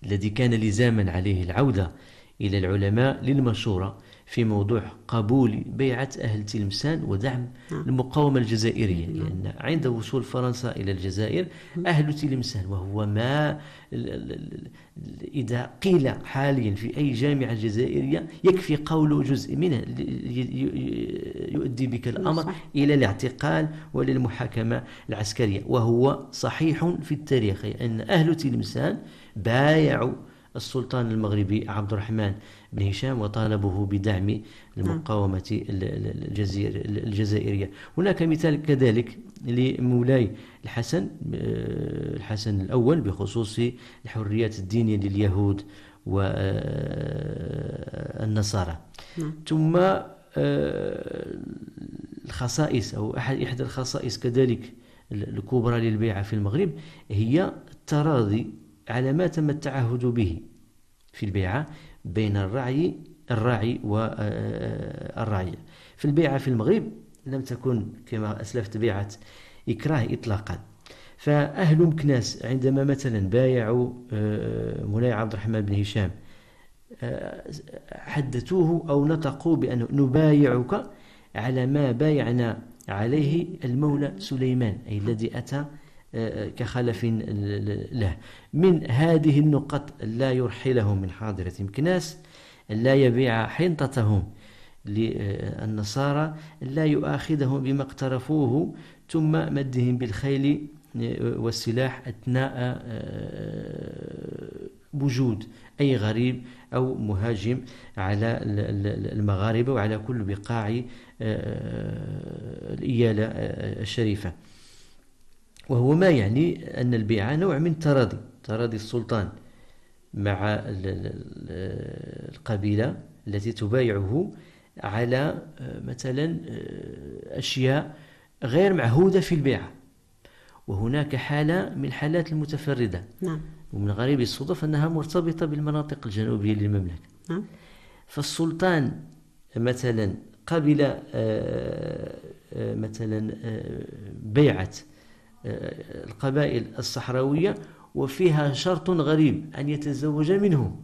الذي كان لزاما عليه العودة إلى العلماء للمشورة في موضوع قبول بيعة أهل تلمسان ودعم المقاومة الجزائرية، لأن عند وصول فرنسا إلى الجزائر أهل تلمسان، وهو ما إذا قيل حاليا في أي جامعة جزائرية يكفي قول جزء منه يؤدي بك الأمر إلى الاعتقال وللمحاكمة العسكرية. وهو صحيح في التاريخ أن أهل تلمسان بايعوا السلطان المغربي عبد الرحمن بن هشام وطالبه بدعم المقاومة الجزائرية. هناك مثال كذلك لمولاي الحسن الأول بخصوص الحريات الدينية لليهود والنصارى. ثم الخصائص أو إحدى الخصائص كذلك الكبرى للبيعة في المغرب هي التراضي على ما تم التعهد به في البيعة بين الراعي والرعية. في البيعة في المغرب لم تكن كما أسلفت بيعة إكراه إطلاقا. فأهل مكناس عندما مثلا بايعوا مولاي عبد الرحمن بن هشام حدثوه أو نطقوا بأن نبايعك على ما بايعنا عليه المولى سليمان، أي الذي أتى كخلف له. من هذه النقط لا يرحلهم من حاضرة مكناس، لا يبيع حنطتهم للنصارى، لا يؤاخذهم بما اقترفوه، ثم مدهم بالخيل والسلاح أثناء وجود أي غريب أو مهاجم على المغاربة وعلى كل بقاع الإيالة الشريفة. وهو ما يعني أن البيعة نوع من تراضي السلطان مع القبيلة التي تبايعه على مثلا أشياء غير معهودة في البيعة. وهناك حالة من الحالات المتفردة ومن غريب الصدف أنها مرتبطة بالمناطق الجنوبية للمملكة. فالسلطان مثلا قبل مثلا بيعة القبائل الصحراوية وفيها شرط غريب أن يتزوج منهم.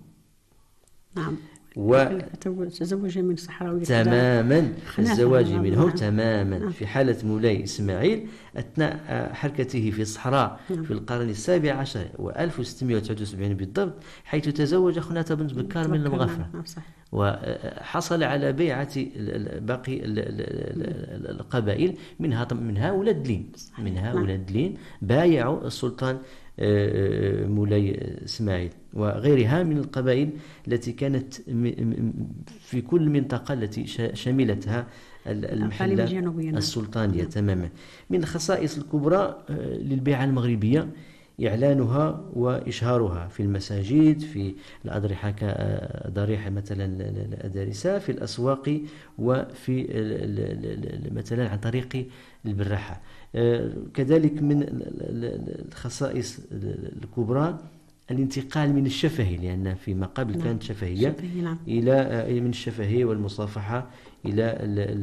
وتزوج من الصحراوي تماما، الزواج منهم تماما. في حالة مولاي إسماعيل أثناء حركته في الصحراء في القرن السابع عشر و1679 بالضبط، حيث تزوج خناة بنت بكار من المغفرة، وحصل على بيعة باقي القبائل منها ولاد لين بايعوا السلطان مولاي إسماعيل وغيرها من القبائل التي كانت في كل منطقة التي شملتها المحلة السلطانية تماما. من الخصائص الكبرى للبيعة المغربية إعلانها وإشهارها في المساجد، في الأضرحة كضريحة مثلا الأدارسة، في الأسواق، وفي مثلا عن طريق البراحة. كذلك من الخصائص الكبرى الانتقال من الشفهي، لأن فيما قبل كانت شفهية إلى من الشفهية والمصافحة إلى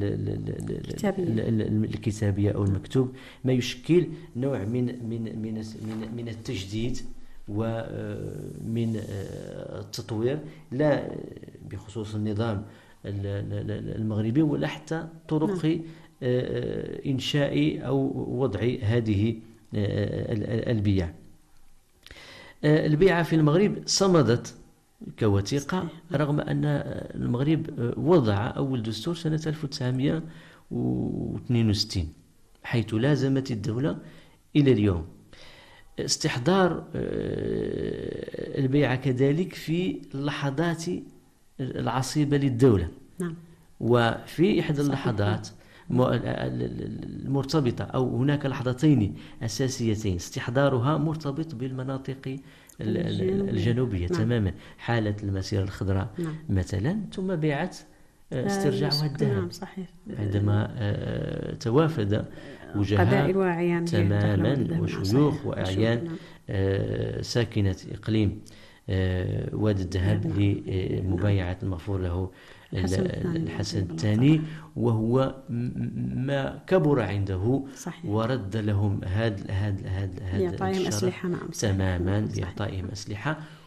الكتابية أو المكتوب، ما يشكل نوع من التجديد ومن التطوير، لا بخصوص النظام المغربي ولا حتى طرق إنشاء أو وضع هذه البيع. البيعة في المغرب صمدت كوثيقة رغم أن المغرب وضع أول دستور سنة 1962 حيث لازمت الدولة إلى اليوم استحضار البيعة كذلك في اللحظات العصيبة للدولة. وفي إحدى اللحظات المرتبطة أو هناك لحظتين أساسيتين استحضارها مرتبط بالمناطق الجنوبية تماما، حالة المسيرة الخضراء مثلا، ثم بيعة استرجاع الذهب عندما توافد وجهاء تماما وشيوخ وأعيان ساكنة إقليم وادي الذهب لمبايعة المغفور له الحسن الثاني، وهو ما كبر عنده ورد لهم هذا الشرف تماما بإعطائهم أسلحة.